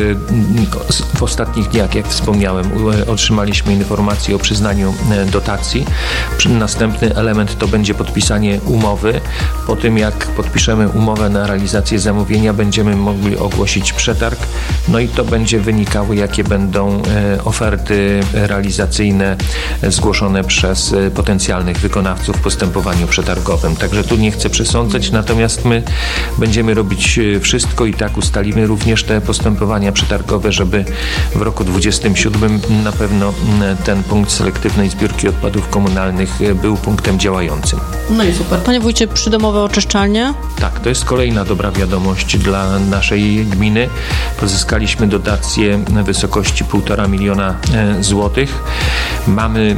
w ostatnich dniach, jak wspomniałem, otrzymaliśmy informację o przyznaniu dotacji. Następny element to będzie podpisanie umowy. Po tym, jak podpiszemy umowę na realizację zamówienia, będziemy mogli ogłosić przetarg, no i to będzie wynikało, jakie będą oferty realizacyjne zgłoszone przez potencjalnych wykonawców w postępowaniu przetargowym. Także tu nie chcę przesądzać, natomiast my będziemy robić wszystko i tak ustalimy również te postępowania przetargowe, żeby w roku 2027 na pewno ten punkt selektywnej zbiórki odpadów komunalnych był punktem działającym.
No i super. Panie wójcie, przydomowe oczyszczalnie?
Tak, to jest kolejna dobra wiadomość dla naszej gminy. Pozyskaliśmy dotację w wysokości 1,5 miliona złotych. Mamy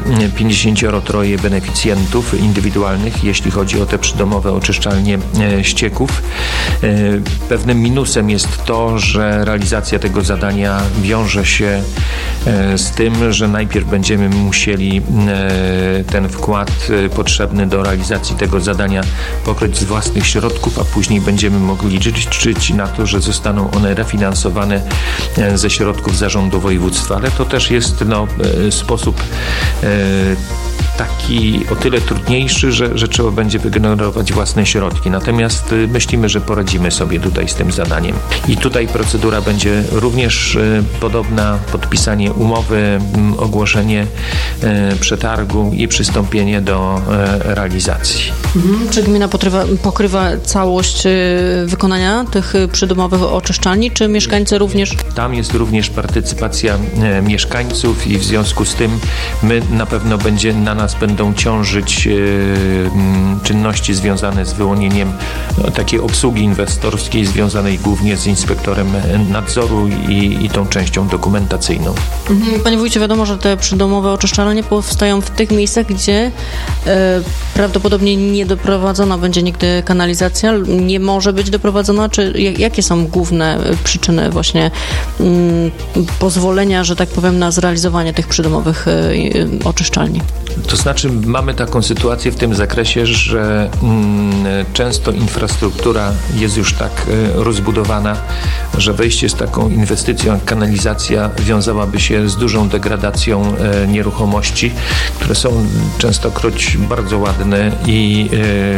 53 beneficjentów indywidualnych, jeśli chodzi o te przydomowe oczyszczalnie ścieków. Pewnym minusem jest to, że realizacja tego zadania wiąże się z tym, że najpierw będziemy musieli ten wkład potrzebny do realizacji tego zadania pokryć z własnych środków, a później będziemy mogli liczyć na to, że zostaną one refinansowane ze środków zarządu województwa, ale to też jest sposób taki o tyle trudniejszy, że trzeba będzie wygenerować własne środki. Natomiast myślimy, że poradzimy sobie tutaj z tym zadaniem. I tutaj procedura będzie również podobna: podpisanie umowy, ogłoszenie przetargu i przystąpienie do realizacji.
Czy gmina pokrywa całość wykonania tych przydomowych oczyszczalni, czy mieszkańcy również?
Tam jest również partycypacja mieszkańców i w związku z tym na nas będą ciążyć czynności związane z wyłonieniem takiej obsługi inwestorskiej związanej głównie z inspektorem nadzoru i tą częścią dokumentacyjną.
Panie wójcie, wiadomo, że te przydomowe oczyszczalnie powstają w tych miejscach, gdzie prawdopodobnie nie doprowadzona będzie nigdy kanalizacja, nie może być doprowadzona, czy jakie są główne przyczyny właśnie pozwolenia, że tak powiem, na zrealizowanie tych przydomowych oczyszczalni?
To znaczy mamy taką sytuację w tym zakresie, że często infrastruktura jest już tak rozbudowana, że wejście z taką inwestycją jak kanalizacja wiązałaby się z dużą degradacją nieruchomości, które są częstokroć bardzo ładne i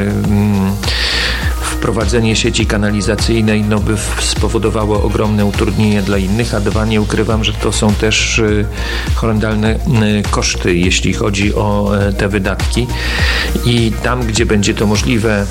wprowadzenie sieci kanalizacyjnej by spowodowało ogromne utrudnienie dla innych, a dwa, nie ukrywam, że to są też horrendalne koszty, jeśli chodzi o te wydatki. I tam, gdzie będzie to możliwe,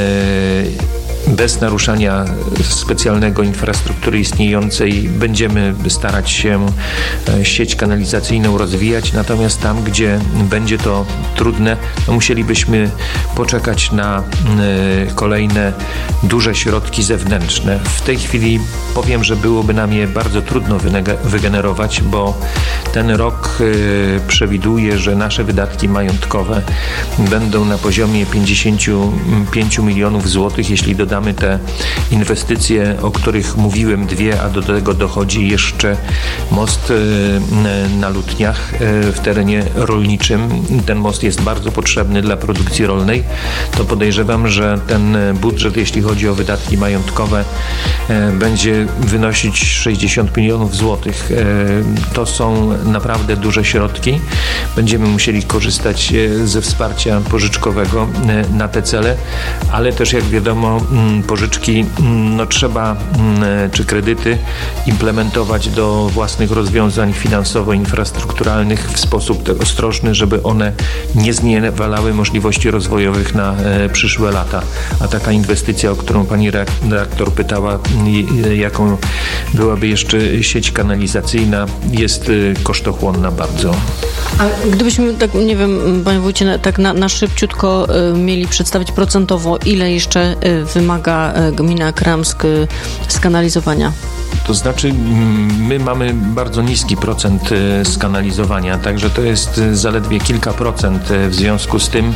bez naruszania specjalnego infrastruktury istniejącej będziemy starać się sieć kanalizacyjną rozwijać, natomiast tam, gdzie będzie to trudne, musielibyśmy poczekać na kolejne duże środki zewnętrzne. W tej chwili powiem, że byłoby nam je bardzo trudno wygenerować, bo ten rok przewiduje, że nasze wydatki majątkowe będą na poziomie 55 milionów złotych, jeśli dodamy dodamy te inwestycje, o których mówiłem, 2, a do tego dochodzi jeszcze most na Lutniach w terenie rolniczym. Ten most jest bardzo potrzebny dla produkcji rolnej. To podejrzewam, że ten budżet, jeśli chodzi o wydatki majątkowe, będzie wynosić 60 milionów złotych. To są naprawdę duże środki. Będziemy musieli korzystać ze wsparcia pożyczkowego na te cele, ale też jak wiadomo pożyczki trzeba, czy kredyty implementować do własnych rozwiązań finansowo-infrastrukturalnych w sposób ostrożny, żeby one nie zniewalały możliwości rozwojowych na przyszłe lata. A taka inwestycja, o którą pani redaktor pytała, jaką byłaby jeszcze sieć kanalizacyjna, jest kosztochłonna bardzo.
A gdybyśmy, tak nie wiem, panie wójcie, tak na szybciutko mieli przedstawić procentowo, ile jeszcze wymaga gmina Kramsk skanalizowania?
To znaczy, my mamy bardzo niski procent skanalizowania, także to jest zaledwie kilka procent. W związku z tym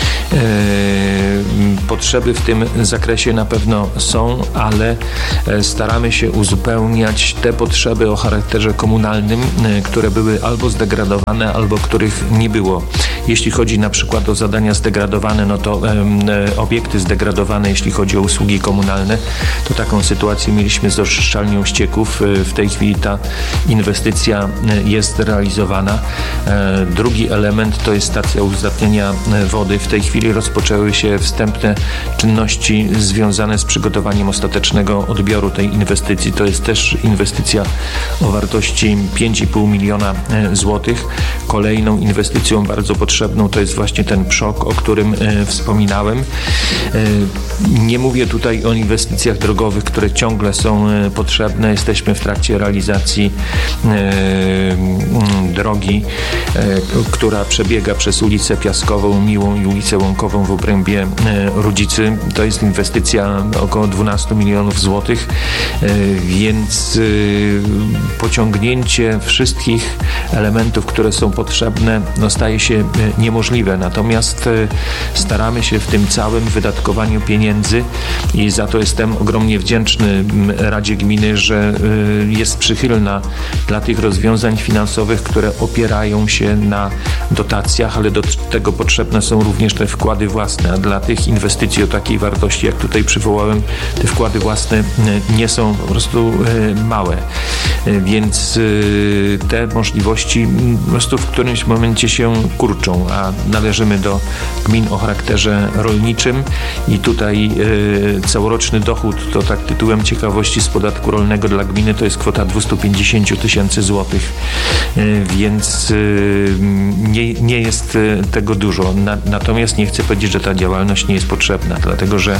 potrzeby w tym zakresie na pewno są, ale staramy się uzupełniać te potrzeby o charakterze komunalnym, które były albo zdegradowane, albo których nie było. Jeśli chodzi na przykład o zadania zdegradowane, to obiekty zdegradowane, jeśli chodzi o usługi komunalne, to taką sytuację mieliśmy z oczyszczalnią ścieków. W tej chwili ta inwestycja jest realizowana. Drugi element to jest stacja uzdatniania wody. W tej chwili rozpoczęły się wstępne czynności związane z przygotowaniem ostatecznego odbioru tej inwestycji. To jest też inwestycja o wartości 5,5 miliona złotych. Kolejną inwestycją bardzo potrzebną to jest właśnie ten przok, o którym wspominałem. Nie mówię tutaj o inwestycjach drogowych, które ciągle są potrzebne. Jesteśmy w trakcie realizacji drogi, która przebiega przez ulicę Piaskową, Miłą i ulicę Łąkową w obrębie Rudzicy. To jest inwestycja około 12 milionów złotych, więc pociągnięcie wszystkich elementów, które są potrzebne, staje się niemożliwe. Natomiast staramy się w tym całym wydatkowaniu pieniędzy i za to jestem ogromnie wdzięczny Radzie Gminy, że jest przychylna dla tych rozwiązań finansowych, które opierają się na dotacjach, ale do tego potrzebne są również te wkłady własne. A dla tych inwestycji o takiej wartości, jak tutaj przywołałem, te wkłady własne nie są po prostu małe. Więc te możliwości po prostu w którymś momencie się kurczą, a należymy do gmin o charakterze rolniczym i tutaj całoroczny dochód, to tak tytułem ciekawości, z podatku rolnego dla gminy to jest kwota 250 tysięcy złotych, więc nie jest tego dużo. Natomiast nie chcę powiedzieć, że ta działalność nie jest potrzebna, dlatego że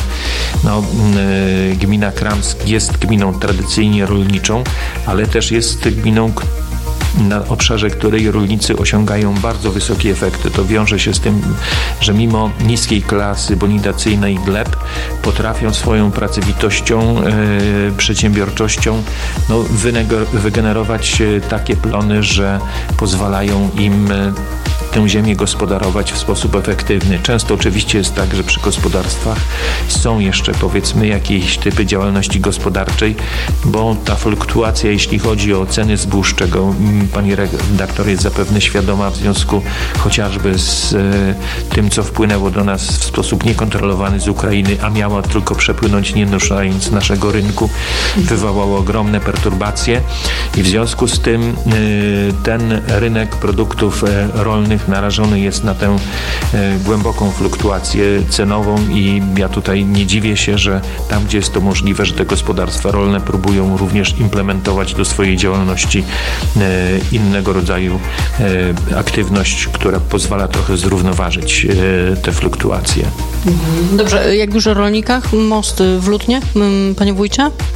gmina Kramsk jest gminą tradycyjnie rolniczą, ale też jest gminą, na obszarze której rolnicy osiągają bardzo wysokie efekty. To wiąże się z tym, że mimo niskiej klasy bonidacyjnej gleb potrafią swoją pracowitością, przedsiębiorczością wygenerować takie plony, że pozwalają im tę ziemię gospodarować w sposób efektywny. Często oczywiście jest tak, że przy gospodarstwach są jeszcze, powiedzmy, jakieś typy działalności gospodarczej, bo ta fluktuacja, jeśli chodzi o ceny zbóż, czego pani redaktor jest zapewne świadoma, w związku chociażby z tym, co wpłynęło do nas w sposób niekontrolowany z Ukrainy, a miało tylko przepłynąć, nie naruszając naszego rynku, wywołało ogromne perturbacje i w związku z tym ten rynek produktów rolnych narażony jest na tę głęboką fluktuację cenową i ja tutaj nie dziwię się, że tam, gdzie jest to możliwe, że te gospodarstwa rolne próbują również implementować do swojej działalności innego rodzaju aktywność, która pozwala trochę zrównoważyć te fluktuacje.
Dobrze, jak już o rolnikach, most w Lutnie, panie wójcie?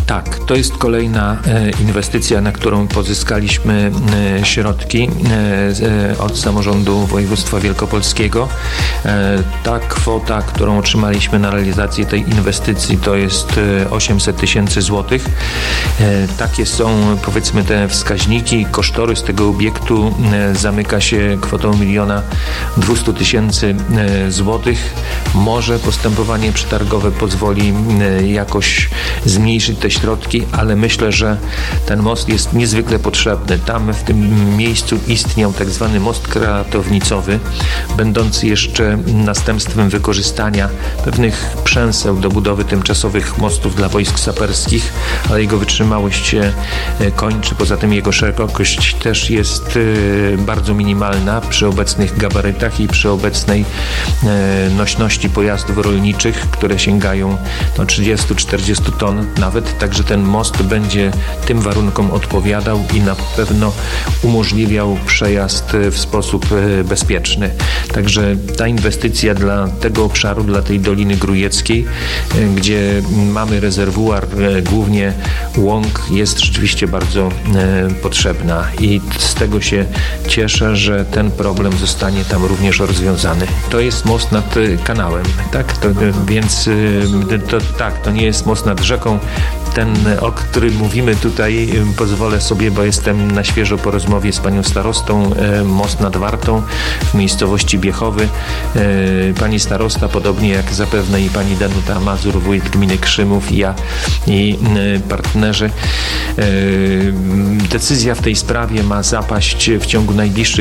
Tak, to jest kolejna inwestycja, na którą pozyskaliśmy środki od samorządu województwa wielkopolskiego. Ta kwota, którą otrzymaliśmy na realizację tej inwestycji, to jest 800 000 złotych. Takie są, powiedzmy, te wskaźniki. Kosztorys tego obiektu zamyka się kwotą 1 200 000 złotych. Może postępowanie przetargowe pozwoli jakoś zmniejszyć te środki, ale myślę, że ten most jest niezwykle potrzebny. Tam w tym miejscu istniał tak zwany most kratownicowy, będący jeszcze następstwem wykorzystania pewnych przęseł do budowy tymczasowych mostów dla wojsk saperskich, ale jego wytrzymałość się kończy. Poza tym jego szerokość też jest bardzo minimalna przy obecnych gabarytach i przy obecnej nośności pojazdów rolniczych, które sięgają 30-40 ton nawet, także ten most będzie tym warunkom odpowiadał i na pewno umożliwiał przejazd w sposób bezpieczny. Także ta inwestycja dla tego obszaru, dla tej Doliny Grójeckiej, gdzie mamy rezerwuar głównie łąk, jest rzeczywiście bardzo potrzebna i z tego się cieszę, że ten problem zostanie tam również rozwiązany. To jest most nad kanałem, tak? To nie jest most nad rzeką. Ten, o którym mówimy tutaj, pozwolę sobie, bo jestem na świeżo po rozmowie z panią starostą, most nad Wartą w miejscowości Biechowy. Pani starosta, podobnie jak zapewne i pani Danuta Mazur, wójt gminy Krzymów, i ja, i partnerzy. Decyzja w tej sprawie ma zapaść w ciągu najbliższych